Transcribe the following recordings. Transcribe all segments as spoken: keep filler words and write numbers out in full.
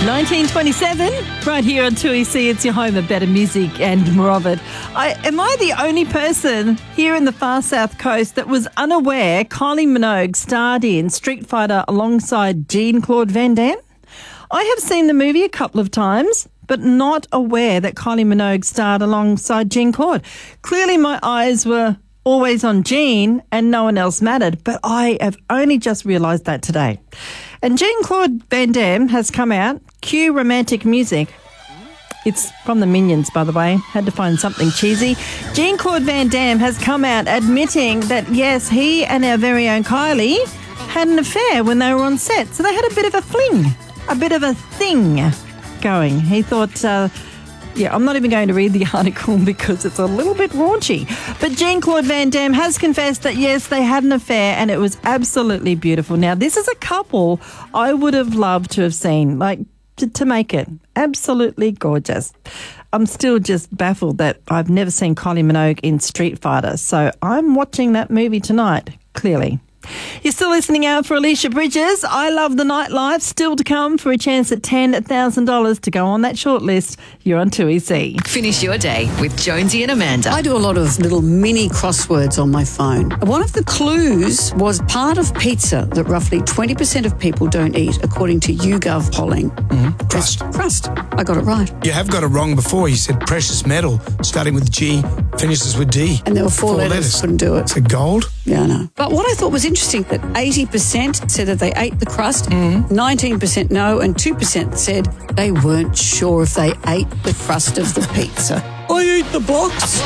nineteen twenty-seven, right here on two E C. It's your home of better music and more of it. I, am I the only person here in the far south coast that was unaware Kylie Minogue starred in Street Fighter alongside Jean-Claude Van Damme? I have seen the movie a couple of times, but not aware that Kylie Minogue starred alongside Jean-Claude. Clearly my eyes were always on Jean and no one else mattered, but I have only just realised that today. And Jean-Claude Van Damme has come out, cue romantic music. It's from the Minions, by the way. Had to find something cheesy. Jean-Claude Van Damme has come out admitting that, yes, he and our very own Kylie had an affair when they were on set. So they had a bit of a fling, a bit of a thing going. He thought... Uh, Yeah, I'm not even going to read the article because it's a little bit raunchy. But Jean-Claude Van Damme has confessed that, yes, they had an affair and it was absolutely beautiful. Now, this is a couple I would have loved to have seen, like, to, to make it absolutely gorgeous. I'm still just baffled that I've never seen Kylie Minogue in Street Fighter, so I'm watching that movie tonight, clearly. You're still listening out for Alicia Bridges. I Love the Nightlife. Still to come for a chance at ten thousand dollars to go on that shortlist. You're on two E C. Finish your day with Jonesy and Amanda. I do a lot of little mini crosswords on my phone. One of the clues was part of pizza that roughly twenty percent of people don't eat, according to YouGov polling. Mm-hmm. Crust. Crust. I got it right. You have got it wrong before. You said precious metal, starting with G, finishes with D. And there were four, four letters. letters. Couldn't do it. So gold? Yeah, I know. But what I thought was interesting, that eighty percent said that they ate the crust, mm-hmm. nineteen percent no, and two percent said they weren't sure if they ate the crust of the pizza. I eat the blocks.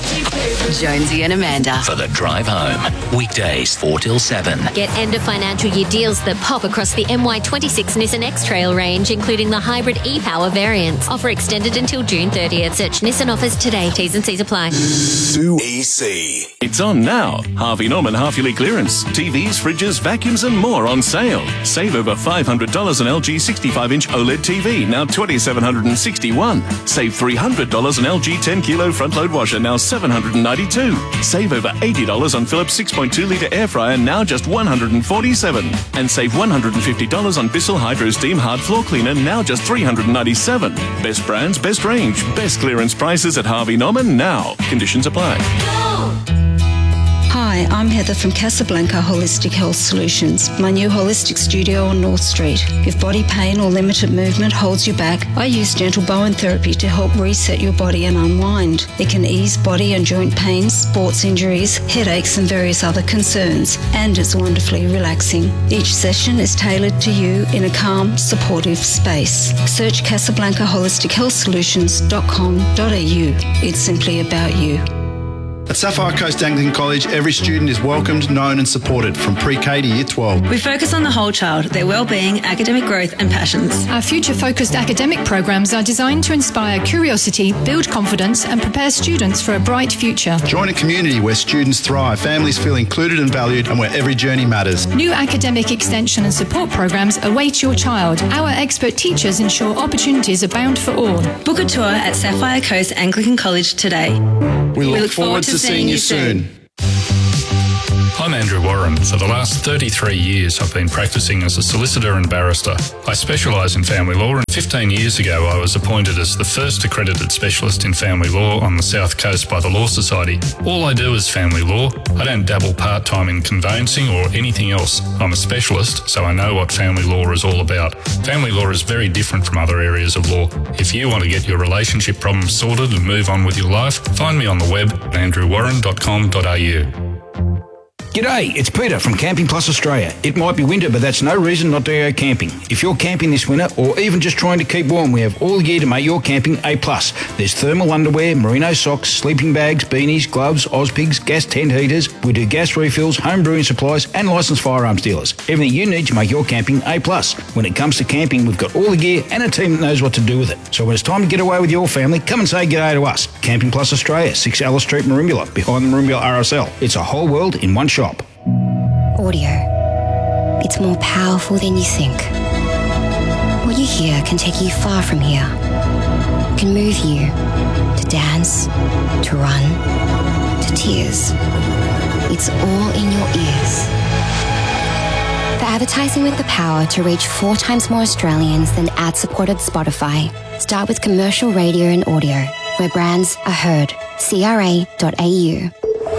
Jonesy and Amanda. For the drive home. Weekdays four till seven. Get end of financial year deals that pop across the M Y twenty-six Nissan X-Trail range, including the hybrid e-Power variants. Offer extended until June thirtieth. Search Nissan offers today. T's and C's apply. two E C. It's on now. Harvey Norman half-yearly clearance. T Vs, fridges, vacuums and more on sale. Save over five hundred dollars on L G sixty-five inch OLED T V, now two thousand seven hundred sixty-one dollars. Save three hundred dollars on L G ten kilo front-load washer, now seven hundred ninety-two dollars. Save over eighty dollars on Philips six point two litre air fryer, now just one hundred forty-seven dollars. And save one hundred fifty dollars on Bissell Hydro Steam Hard Floor Cleaner, now just three hundred ninety-seven dollars. Best brands, best range, best clearance prices at Harvey Norman now. Conditions apply. Hi, I'm Heather from Casablanca Holistic Health Solutions, my new holistic studio on North Street. If body pain or limited movement holds you back, I use gentle Bowen therapy to help reset your body and unwind. It can ease body and joint pains, sports injuries, headaches and various other concerns, and it's wonderfully relaxing. Each session is tailored to you in a calm, supportive space. Search casablanca holistic health solutions dot com dot a u. It's simply about you. At Sapphire Coast Anglican College, every student is welcomed, known and supported from pre-K to year twelve. We focus on the whole child, their well-being, academic growth and passions. Our future-focused academic programs are designed to inspire curiosity, build confidence and prepare students for a bright future. Join a community where students thrive, families feel included and valued, and where every journey matters. New academic extension and support programs await your child. Our expert teachers ensure opportunities abound for all. Book a tour at Sapphire Coast Anglican College today. We look, we look forward, forward to seeing you soon. I'm Andrew Warren. For the last thirty-three years, I've been practicing as a solicitor and barrister. I specialise in family law, and fifteen years ago, I was appointed as the first accredited specialist in family law on the South Coast by the Law Society. All I do is family law. I don't dabble part-time in conveyancing or anything else. I'm a specialist, so I know what family law is all about. Family law is very different from other areas of law. If you want to get your relationship problems sorted and move on with your life, find me on the web at andrew warren dot com dot a u. G'day, it's Peter from Camping Plus Australia. It might be winter, but that's no reason not to go camping. If you're camping this winter or even just trying to keep warm, we have all the gear to make your camping A plus. There's thermal underwear, merino socks, sleeping bags, beanies, gloves, Ozpigs, gas tent heaters. We do gas refills, home brewing supplies and licensed firearms dealers. Everything you need to make your camping A plus. When it comes to camping, we've got all the gear and a team that knows what to do with it. So when it's time to get away with your family, come and say g'day to us. Camping Plus Australia, six Alice Street, Merimbula, behind the Merimbula R S L. It's a whole world in one shop. Audio. It's more powerful than you think. What you hear can take you far from here. It can move you to dance, to run, to tears. It's all in your ears. For advertising with the power to reach four times more Australians than ad-supported Spotify, start with commercial radio and audio, where brands are heard. C R A dot A U.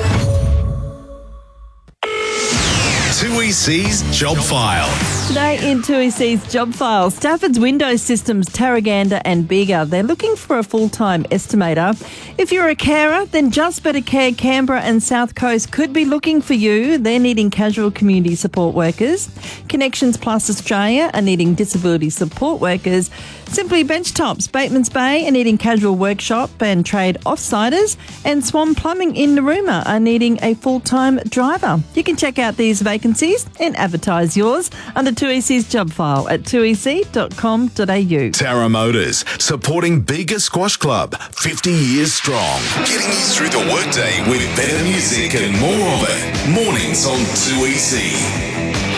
two E C's Job File. Today in two E C's Job File, Stafford's Windows Systems, Tarraganda and Bega, they're looking for a full-time estimator. If you're a carer, then Just Better Care Canberra and South Coast could be looking for you. They're needing casual community support workers. Connections Plus Australia are needing disability support workers. Simply Benchtops, Bateman's Bay are needing casual workshop and trade offsiders. And Swan Plumbing in Narooma are needing a full-time driver. You can check out these vacancies and advertise yours under two E C's Job File at two e c dot com dot a u. Tara Motors, supporting Bega Squash Club, fifty years strong. Getting you through the workday with better music and more of it. Mornings on two E C.